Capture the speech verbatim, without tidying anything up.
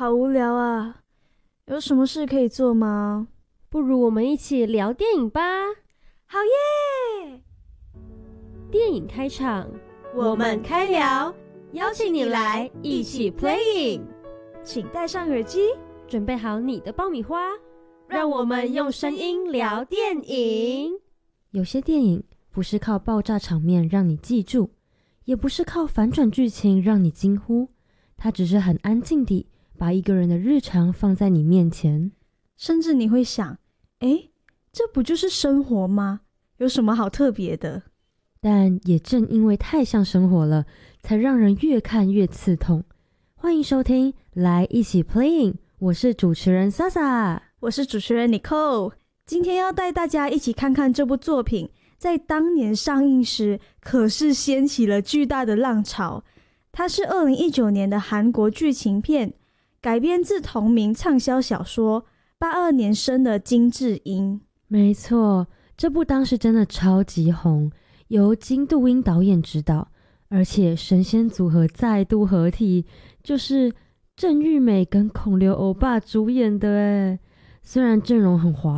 好无聊啊，有什么事可以做吗？ 不如我们一起聊电影吧。 好耶！ 电影开场， 我们开聊， 邀请你来一起 playing。 请戴上耳机， 准备好你的爆米花，让我们用声音聊电影。有些电影不是靠爆炸场面让你记住，也不是靠反转剧情让你惊呼，它只是很安静地把一个人的日常放在你面前， 甚至你会想，诶，这不就是生活吗？有什么好特别的？ 但也正因为太像生活了，才让人越看越刺痛。欢迎收听，来一起 playing， 我是主持人 Sasa， 我是主持人 Nicole。今天要带大家一起看看这部作品，在当年上映时可是掀起了巨大的浪潮。它是二零一九年的韩国剧情片，改编自同名畅销小说，八二年生的金智英。 没错，这部当时真的超级红，由金度英导演执导，而且神仙组合再度合体，就是郑裕美跟孔刘欧巴主演的耶。虽然阵容很华